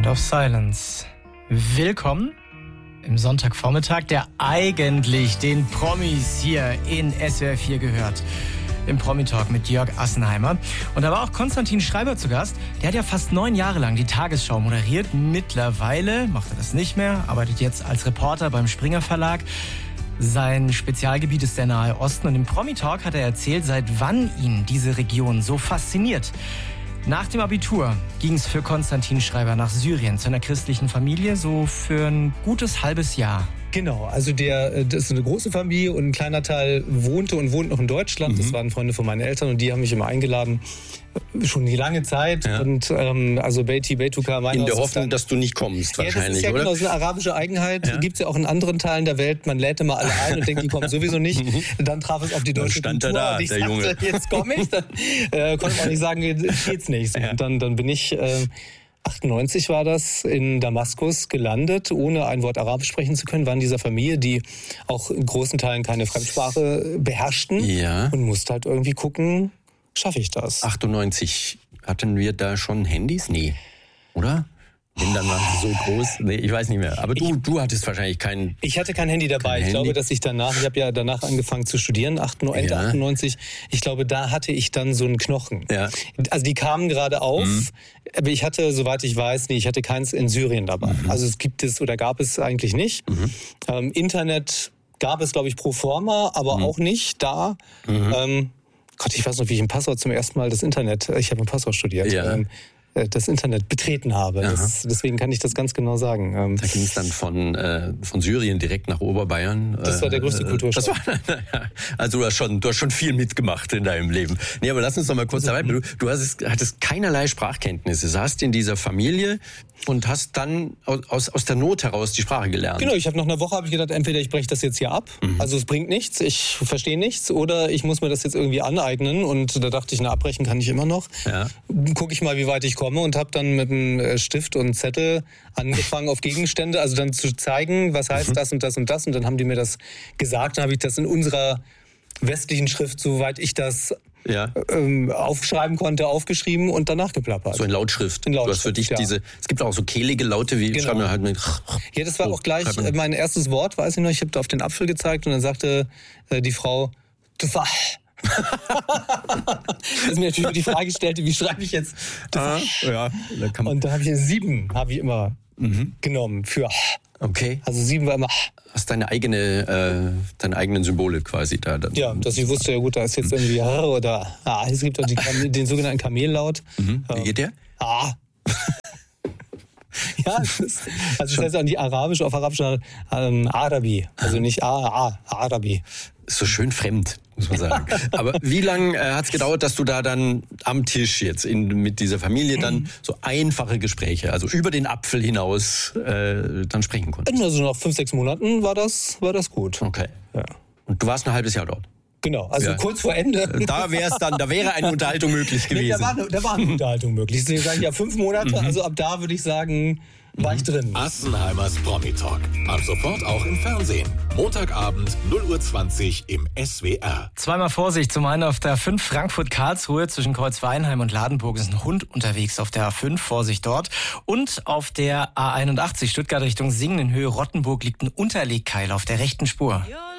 Sound of Silence. Willkommen im Sonntagvormittag, der eigentlich den Promis hier in SWR 4 gehört. Im Promi-Talk mit Jörg Assenheimer. Und da war auch Konstantin Schreiber zu Gast. Der hat ja fast 9 Jahre lang die Tagesschau moderiert. Mittlerweile macht er das nicht mehr, arbeitet jetzt als Reporter beim Springer Verlag. Sein Spezialgebiet ist der Nahe Osten. Und im Promi-Talk hat er erzählt, seit wann ihn diese Region so fasziniert. Nach dem Abitur ging es für Konstantin Schreiber nach Syrien zu einer christlichen Familie, so für ein gutes halbes Jahr. Genau, also das ist eine große Familie und ein kleiner Teil wohnt noch in Deutschland. Das waren Freunde von meinen Eltern und die haben mich immer eingeladen. Schon die lange Zeit. Ja. Und also Beiti, Beituka, in der Hoffnung, dass du nicht kommst, wahrscheinlich, das ist ja, oder? Genau, so eine arabische Eigenheit. Ja. Gibt es ja auch in anderen Teilen der Welt. Man lädt immer alle ein und denkt, die kommen sowieso nicht. Dann traf es auf die deutsche Kultur. Dann stand er da, und ich der sagte, Junge. Jetzt komme ich. Dann konnte man nicht sagen, geht's nicht. Ja. Und dann bin ich... 98 war das, in Damaskus gelandet, ohne ein Wort Arabisch sprechen zu können, war in dieser Familie, die auch in großen Teilen keine Fremdsprache beherrschten. Ja. Und musste halt irgendwie gucken, schaffe ich das? 98, hatten wir da schon Handys? Nee, oder? Denn dann waren sie so groß. Nee, ich weiß nicht mehr. Aber du hattest wahrscheinlich kein... Ich hatte kein Handy dabei. Ich glaube, dass ich habe ja danach angefangen zu studieren, Ende 98. Ich glaube, da hatte ich dann so einen Knochen. Ja. Also die kamen gerade auf, aber ich hatte, soweit ich weiß, ich hatte keins in Syrien dabei. Also gab es eigentlich nicht. Internet gab es, glaube ich, pro forma, aber auch nicht da. Gott, ich weiß noch, wie ich im Passau zum ersten Mal ich habe im Passau studiert. Ja. Das Internet betreten habe. Deswegen kann ich das ganz genau sagen. Da ging es dann von Syrien direkt nach Oberbayern. Das war der größte Kulturschock. Also du hast schon viel mitgemacht in deinem Leben. Nee, aber lass uns noch mal kurz dabei. Du hattest keinerlei Sprachkenntnisse. Du saßt in dieser Familie und hast dann aus der Not heraus die Sprache gelernt. Genau, nach einer Woche gedacht, entweder ich breche das jetzt hier ab, also es bringt nichts, ich verstehe nichts, oder ich muss mir das jetzt irgendwie aneignen. Und da dachte ich, abbrechen kann ich immer noch. Ja. Gucke ich mal, wie weit ich komme, und habe dann mit einem Stift und Zettel angefangen auf Gegenstände, also dann zu zeigen, was heißt das und das und das. Und dann haben die mir das gesagt, dann habe ich das in unserer westlichen Schrift, soweit ich das aufschreiben konnte, aufgeschrieben und danach geplappert. So in Lautschrift. Du hast für dich es gibt auch so kehlige Laute, wie schreiben wir halt mit... Ja, das war auch gleich mein erstes Wort, weiß ich noch. Ich habe auf den Apfel gezeigt und dann sagte die Frau, Tufah. Das ist mir natürlich die Frage stellte, wie schreibe ich jetzt? Und da habe ich 7 immer genommen für... Okay. Also 7 war immer... Hast deine eigenen Symbole quasi da. Dann. Ja, dass ich wusste, ja gut, da ist jetzt irgendwie oder es gibt auch den sogenannten Kamellaut. Wie geht der? Ja, das heißt auch nicht Arabisch, auf Arabisch Arabi. Also nicht Arabi. So schön fremd, muss man sagen. Aber wie lange hat es gedauert, dass du da dann am Tisch jetzt mit dieser Familie dann so einfache Gespräche, also über den Apfel hinaus dann sprechen konntest? Also nach 5-6 Monaten war das gut. Okay. Ja. Und du warst ein halbes Jahr dort? Genau, also kurz vor Ende. Da wäre eine Unterhaltung möglich gewesen. Da war eine Unterhaltung möglich. Deswegen sage ich ja 5 Monate, also ab da würde ich sagen, war ich drin. Assenheimers Promi-Talk. Ab sofort auch im Fernsehen. Montagabend 0:20 Uhr im SWR. Zweimal Vorsicht. Zum einen auf der A5 Frankfurt-Karlsruhe zwischen Kreuzweinheim und Ladenburg ist ein Hund unterwegs auf der A5. Vorsicht dort. Und auf der A81 Stuttgart Richtung Singen in Höhe Rottenburg liegt ein Unterlegkeil auf der rechten Spur.